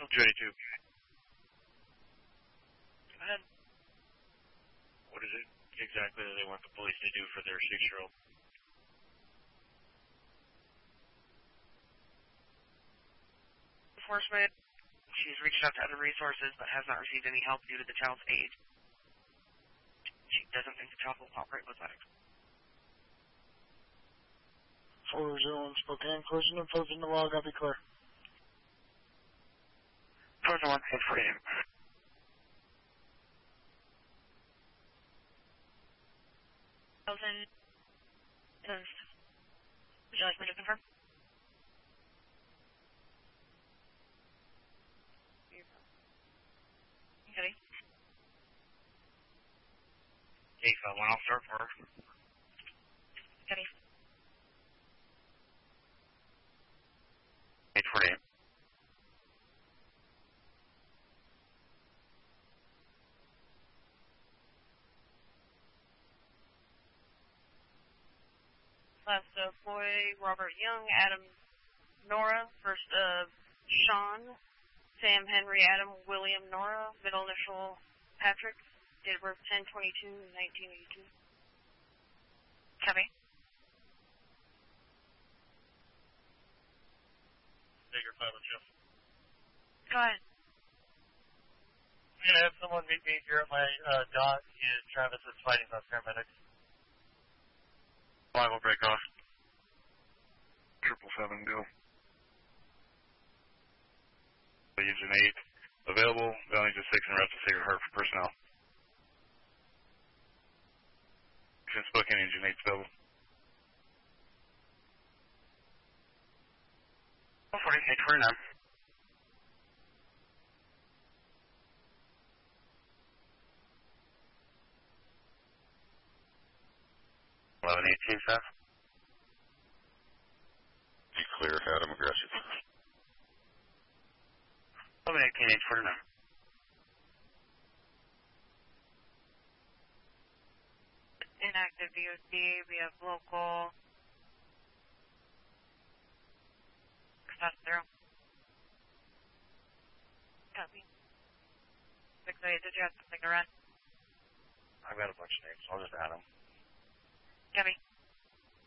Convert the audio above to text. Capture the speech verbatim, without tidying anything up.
two eighty-two. Go ahead. What is it exactly that they want the police to do for their six-year-old? Enforcement. She's reached out to other resources but has not received any help due to the child's age. She doesn't think the child will cooperate with that. four zero one Spokane, collision info in the log, I'll be clear. four zero one, eight four eight. Thousand. Would you like me to confirm? Okay. Hey, so one officer for her. Okay. eight four eight. Last uh, boy, Robert Young, Adam Nora, first uh, Sean, Sam Henry, Adam William Nora, middle initial Patrick, date of birth ten twenty-two nineteen eighty-two. Copy. Take your time, Jeff. Go ahead. I'm going to have someone meet me here at my uh, dock in Travis is fighting those paramedics. Five will break off. Triple seven, go. Engine eight available. Valley to six and rest of Sacred Heart for personnel. Since booking engine eight available. forty, eight forty-nine. eleven eighteen, staff. Be clear, Adam, aggressive. eleven eighteen, eight forty-nine. Inactive V O C, we have local. That's zero. Copy. six eight, did you have something to run? I've got a bunch of names, I'll just add them. Copy.